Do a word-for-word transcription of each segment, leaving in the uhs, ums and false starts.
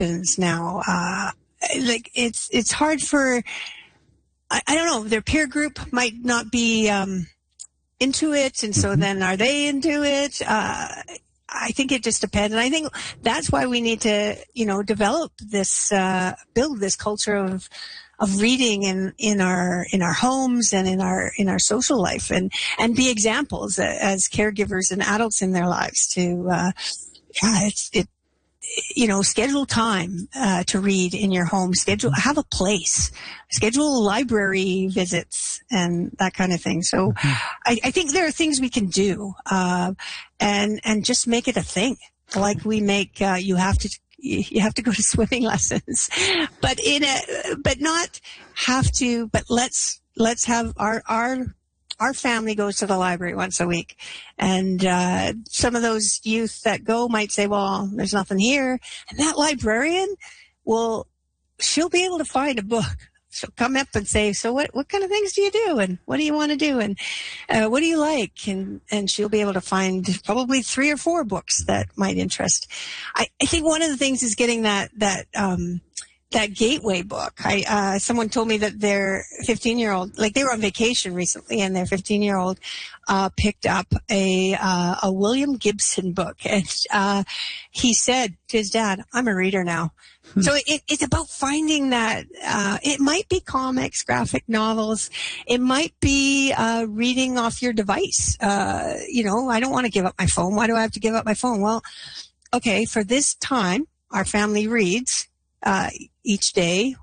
happens now. Uh, like it's, it's hard for, I, I don't know, their peer group might not be, um, into it. And so mm-hmm. then are they into it? Uh, I think it just depends. And I think that's why we need to, you know, develop this, uh, build this culture of, of reading in, in our, in our homes and in our, in our social life, and, and be examples as caregivers and adults in their lives to, uh, yeah, it's, it, you know, schedule time, uh, to read in your home, schedule, have a place, schedule library visits and that kind of thing. So mm-hmm. I, I think there are things we can do, uh, and, and just make it a thing. Like we make, uh, you have to, you have to go to swimming lessons, but in a, but not have to, but let's, let's have our, our, our family goes to the library once a week. And, uh, some of those youth that go might say, well, there's nothing here. And that librarian will, she'll be able to find a book. She'll come up and say, so what, what kind of things do you do? And what do you want to do? And, uh, what do you like? And, and she'll be able to find probably three or four books that might interest. I, I think one of the things is getting that, that, um, that gateway book. I, uh, someone told me that their fifteen year old, like they were on vacation recently and their fifteen year old, uh, picked up a, uh, a William Gibson book. And, uh, he said to his dad, I'm a reader now. Hmm. So it, it's about finding that, uh, it might be comics, graphic novels. It might be, uh, reading off your device. Uh, you know, I don't want to give up my phone. Why do I have to give up my phone? Well, okay, for this time, our family reads, uh, each day,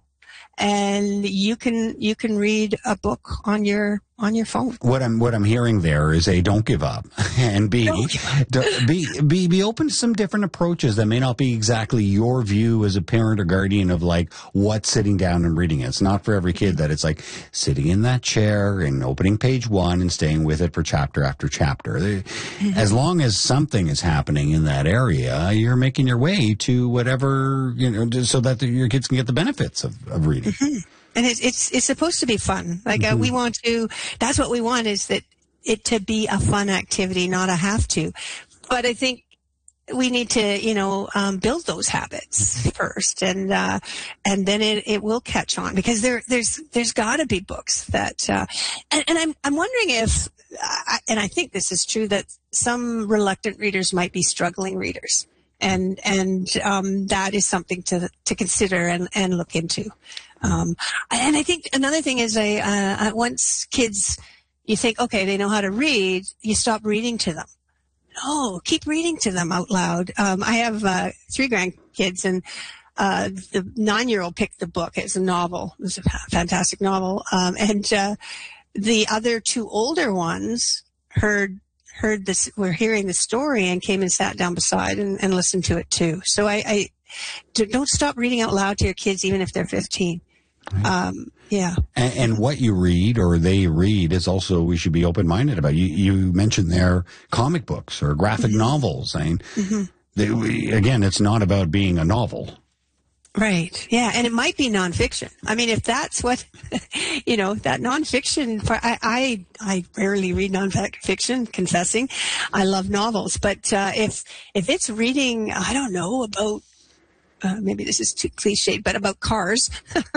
and you can you can read a book on your on your phone. What I'm what I'm hearing there is A, don't give up, and B, be be be open to some different approaches that may not be exactly your view as a parent or guardian of like what sitting down and reading. It's not for every kid that it's like sitting in that chair and opening page one and staying with it for chapter after chapter. Mm-hmm. As long as something is happening in that area, you're making your way to whatever, you know, so that the, your kids can get the benefits of, of reading. Mm-hmm. And it's, it's, it's supposed to be fun. Like, uh, mm-hmm. we want to, that's what we want, is that it to be a fun activity, not a have to. But I think we need to, you know, um, build those habits first, and, uh, and then it, it will catch on, because there, there's, there's gotta be books that, uh, and, and I'm, I'm wondering if, uh, and I think this is true, that some reluctant readers might be struggling readers. And, and, um, that is something to, to consider and, and look into. Um, and I think another thing is, I, uh, once kids, you think, okay, they know how to read, you stop reading to them. No, keep reading to them out loud. Um, I have, uh, three grandkids, and, uh, the nine-year-old picked the book. It's a novel. It was a fantastic novel. Um, and, uh, the other two older ones heard, heard this, were hearing the story and came and sat down beside and, and listened to it too. So I, I, don't stop reading out loud to your kids, even if they're fifteen. Right. Um, yeah. And, and what you read or they read is also, we should be open-minded about. You, you mentioned there comic books or graphic mm-hmm. novels. I mean, mm-hmm. they, we, again, it's not about being a novel. Right. Yeah. And it might be nonfiction. I mean, if that's what, you know, that nonfiction, I, I, I rarely read nonfiction, confessing. I love novels. But, uh, if, if it's reading, I don't know, about, Uh, maybe this is too cliched, but about cars,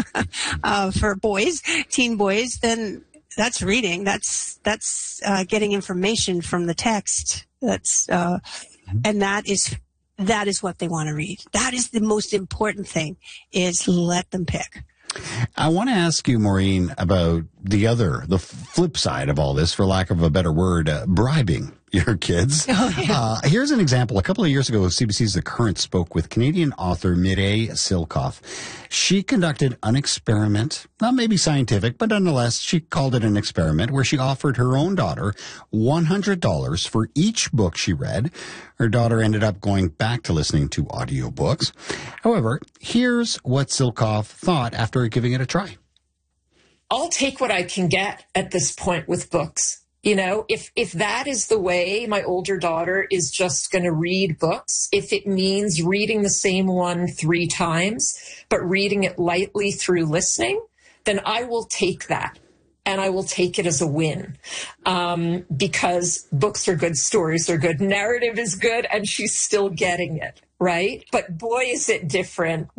uh, for boys, teen boys, then that's reading. That's, that's, uh, getting information from the text. That's, uh, and that is, that is what they want to read. That is the most important thing, is let them pick. I want to ask you, Maureen, about the other, the flip side of all this, for lack of a better word, uh, bribing your kids. Oh, yeah. Uh, here's an example. A couple of years ago, C B C's The Current spoke with Canadian author Mireille Silcoff. She conducted an experiment, not maybe scientific, but nonetheless, she called it an experiment, where she offered her own daughter one hundred dollars for each book she read. Her daughter ended up going back to listening to audiobooks. However, here's what Silcoff thought after giving it a try. I'll take what I can get at this point with books. You know, if, if that is the way my older daughter is just going to read books, if it means reading the same one three times, but reading it lightly through listening, then I will take that. And I will take it as a win, um, because books are good, stories are good, narrative is good, and she's still getting it, right? But boy, is it different